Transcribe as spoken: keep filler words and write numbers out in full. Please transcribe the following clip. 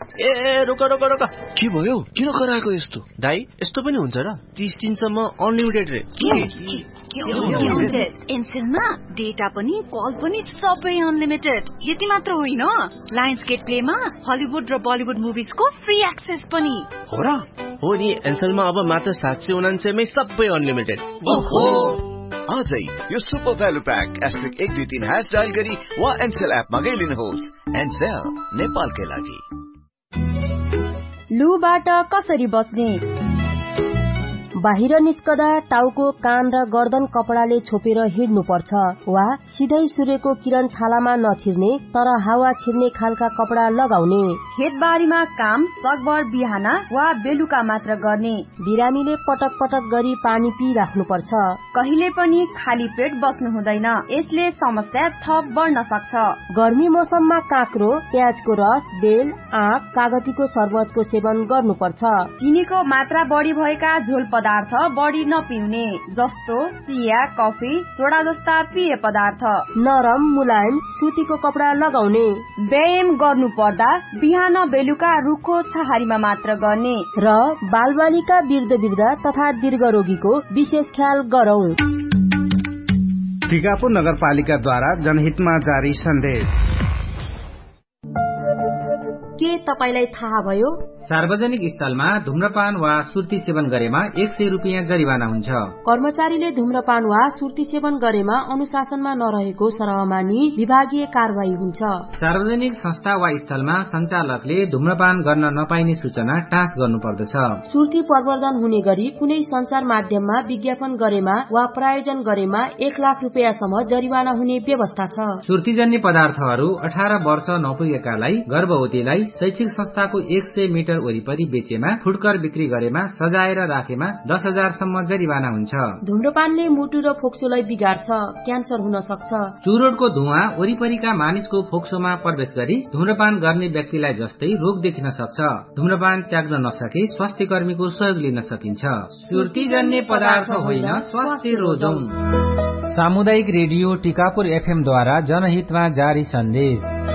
ए रोक रोक रोक। के भयो? किन कराएको यस्तो? दाइ यस्तो पनि हुन्छ र? तीस दिनसम्म अनलिमिटेड रे। एनसेलमा डेटा पनि कल पनि सबै अनलिमिटेड। यति मात्र होइन, लायन्स गेट प्लेमा हलिउड र बलिउड मुभिजको फ्री एक्सेस पनि हो र? हो नि, एनसेलमा अब मात्र सात सय उनान्सयमै सबै अनलिमिटेड। आजै यो सुपर भ्यालु प्याक एस्ट्रिक एक दुई तीन ह्यास डायल गरी वा एनसेल एपमा गइलिनुहोस्। एनसेल नेपालकै लागि। लुबाट कसरी बच्ने? बाहिर निस्कदा टाउको, कान र गर्दन कपडाले छोपेर हिँड्नु पर्छ वा सिधै सूर्यको किरण छालामा नछिर्ने तर हावा छिर्ने खालका कपडा लगाउने। खेतबारीमा काम सकभर बिहान वा बेलुका मात्र गर्ने। बिरामीले पटक पटक गरी पानी पिइराख्नु पर्छ। कहिले पनि खाली पेट बस्नु हुँदैन, यसले समस्या थप बढ्न सक्छ। गर्मी मौसममा काँक्रो, प्याजको रस, बेल, आँप, कागतीको शरबतको सेवन गर्नुपर्छ। चिनीको मात्रा बढी भएका झोल पदार्थ बढी नपिउने, जस्तो चिया, कफी, सोडा जस्ता पेय पदार्थ। नरम मुलायम सुतीको कपडा लगाउने। व्यायाम गर्नु पर्दा बिहान बेलुका रुखो छहारीमा मात्र गर्ने र बालबालिका, वृद्ध वृद्ध तथा दीर्घ रोगीको विशेष ख्याल गरौं। टिकापुर नगरपालिकाद्वारा जनहितमा जारी सन्देश। के तपाईलाई थाहा भयो? सार्वजनिक स्थलमा धूम्रपान वा सुर्ती सेवन गरेमा एक सय रुपियाँ जरिवाना हुन्छ। कर्मचारीले धूम्रपान वा सुर्ती सेवन गरेमा अनुशासनमा नरहेको सरह मानि विभागीय कारवाही हुन्छ। सार्वजनिक संस्था वा स्थलमा सञ्चालकले धूम्रपान गर्न नपाइने सूचना टाँस गर्नु पर्दछ। सुर्ती प्रवर्धन हुने गरी कुनै संचार माध्यममा विज्ञापन गरेमा वा प्रायोजन गरेमा एक लाख रुपियाँसम्म जरिवाना हुने व्यवस्था छ। सुर्तीजन्य पदार्थहरू अठार वर्ष नपुगेकालाई, गर्भवतीलाई शैक्षिक संस्थाको एक सय मिटर वरिपरि बेचेमा, फुटकर बिक्री गरेमा, सजाएर राखेमा दस हजारसम्म जरिवाना हुन्छ। धूम्रपानले मुटु र फोक्सोलाई बिगार्छ, क्यान्सर हुन सक्छ। चुरोटको धुवाँ वरिपरिका मानिसको फोक्सोमा प्रवेश गरी धूम्रपान गर्ने व्यक्तिलाई जस्तै रोग देखिन सक्छ। धूम्रपान त्याग्न नसके स्वास्थ्य कर्मीको सहयोग लिन सकिन्छ। सुर्तीजन्य पदार्थ होइन, स्वास्थ्य रोजौं। सामुदायिक रेडियो टिकापुर एफएम द्वारा जनहितमा जारी सन्देश।